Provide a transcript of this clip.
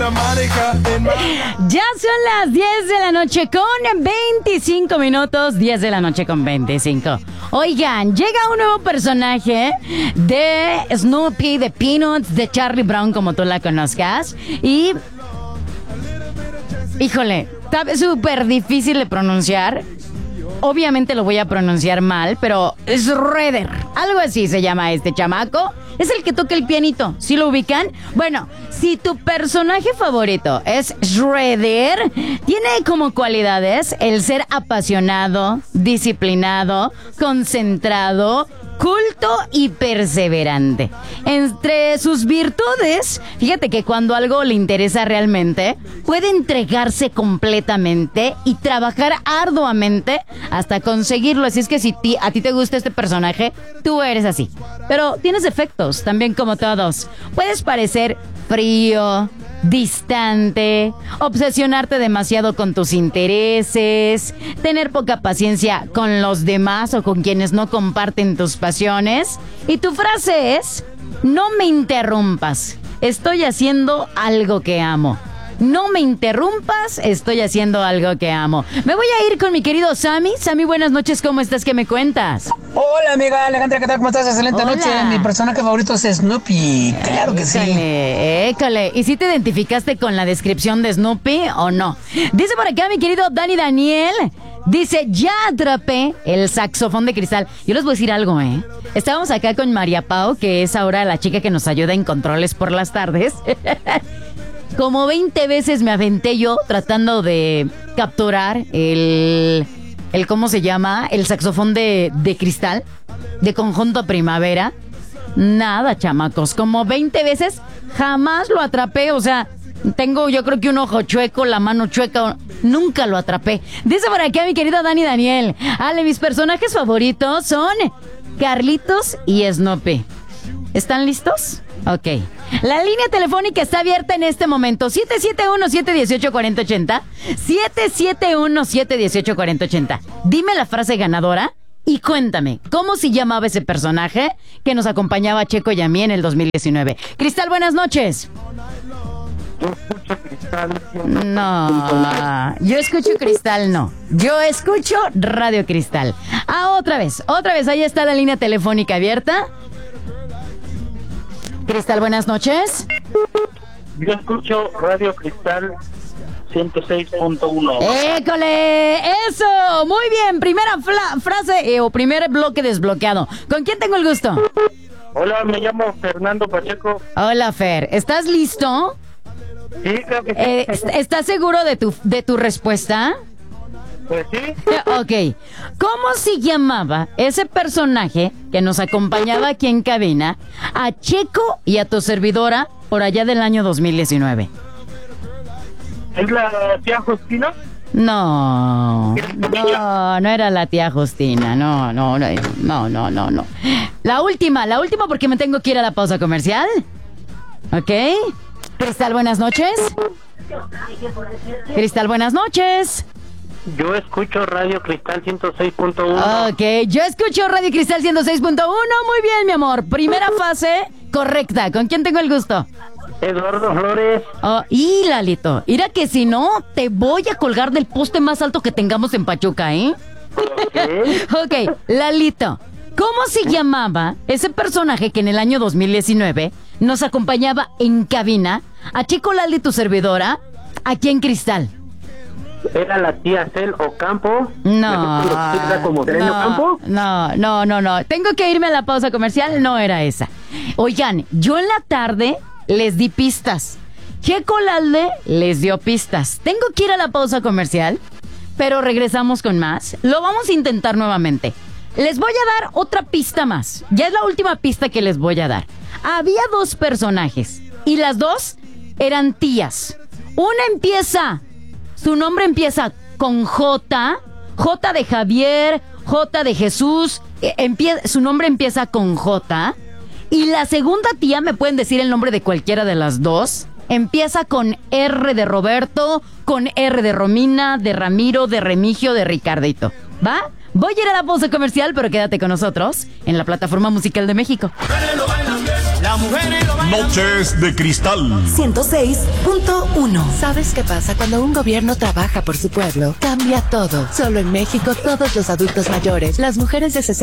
Ya son las 10 de la noche con 25 minutos. 10 de la noche con 25. Oigan, llega un nuevo personaje de Snoopy, de Peanuts, de Charlie Brown, como tú la conozcas. Y... híjole, está súper difícil de pronunciar. Obviamente lo voy a pronunciar mal, pero Shredder, algo así se llama este chamaco. Es el que toca el pianito, ¿sí lo ubican? Bueno, si tu personaje favorito es Shredder, tiene como cualidades el ser apasionado, disciplinado, concentrado, culto y perseverante. Entre sus virtudes, fíjate que cuando algo le interesa realmente, puede entregarse completamente y trabajar arduamente hasta conseguirlo. Así es que si a ti te gusta este personaje, tú eres así. Pero tienes defectos, también como todos. Puedes parecer frío, distante, obsesionarte demasiado con tus intereses, tener poca paciencia con los demás o con quienes no comparten tus pasiones. Y tu frase es: no me interrumpas, estoy haciendo algo que amo. No me interrumpas, estoy haciendo algo que amo. Me voy a ir con mi querido Sammy. Sammy, buenas noches, ¿cómo estás? ¿Qué me cuentas? Hola, amiga Alejandra, ¿qué tal? ¿Cómo estás? Excelente noche. Mi personaje favorito es Snoopy. Claro que sí. École. ¿Y si te identificaste con la descripción de Snoopy o no? Dice por acá mi querido Dani Daniel. Dice, ya atrapé el saxofón de cristal. Yo les voy a decir algo, ¿eh? Estábamos acá con María Pau, que es ahora la chica que nos ayuda en controles por las tardes. Como 20 veces me aventé yo tratando de capturar el ¿cómo se llama? El saxofón de cristal, de Conjunto Primavera. Nada, chamacos, como 20 veces jamás lo atrapé, o sea, tengo yo creo que un ojo chueco, la mano chueca, nunca lo atrapé. Dice por aquí mi querido Dani Daniel. Ale, mis personajes favoritos son Carlitos y Snoopy. ¿Están listos? Ok. La línea telefónica está abierta en este momento. 771-718-4080. 771-718-4080. Dime la frase ganadora y cuéntame, ¿cómo se llamaba ese personaje que nos acompañaba a Checo y a mí en el 2019? Cristal, buenas noches. Yo escucho Cristal. No, yo escucho Cristal, no. Yo escucho Radio Cristal. Ah, otra vez, ahí está la línea telefónica abierta. Cristal, buenas noches. Yo escucho Radio Cristal 106.1. ¡École! ¡Eso! Muy bien, primera frase o primer bloque desbloqueado. ¿Con quién tengo el gusto? Hola, me llamo Fernando Pacheco. Hola, Fer. ¿Estás listo? Sí, creo que sí. ¿Estás seguro de tu respuesta? Pues sí. Ok. ¿Cómo se llamaba ese personaje que nos acompañaba aquí en cabina a Checo y a tu servidora por allá del año 2019? ¿Es la tía Justina? No era la tía Justina. No. La última porque me tengo que ir a la pausa comercial. ¿Ok? Cristal, buenas noches. Cristal, buenas noches. Yo escucho Radio Cristal 106.1. Ok, yo escucho Radio Cristal 106.1. Muy bien, mi amor. Primera fase correcta. ¿Con quién tengo el gusto? Eduardo Flores. Oh, y Lalito, mira que si no, te voy a colgar del poste más alto que tengamos en Pachuca, ¿eh? Ok, Lalito, ¿cómo se llamaba ese personaje que en el año 2019 nos acompañaba en cabina a Chico Laldi, tu servidora, aquí en Cristal? ¿Era la tía Cel Ocampo? No. No. Tengo que irme a la pausa comercial. No era esa. Oigan, yo en la tarde les di pistas. Checo Lalde les dio pistas. Tengo que ir a la pausa comercial, pero regresamos con más. Lo vamos a intentar nuevamente. Les voy a dar otra pista más. Ya es la última pista que les voy a dar. Había dos personajes y las dos eran tías. Su nombre empieza con J, J de Javier, J de Jesús, su nombre empieza con J. Y la segunda tía, me pueden decir el nombre de cualquiera de las dos, empieza con R de Roberto, con R de Romina, de Ramiro, de Remigio, de Ricardito. ¿Va? Voy a ir a la pausa comercial, pero quédate con nosotros en la Plataforma Musical de México. Noches de Cristal 106.1. ¿Sabes qué pasa cuando un gobierno trabaja por su pueblo? Cambia todo. Solo en México todos los adultos mayores, las mujeres de 60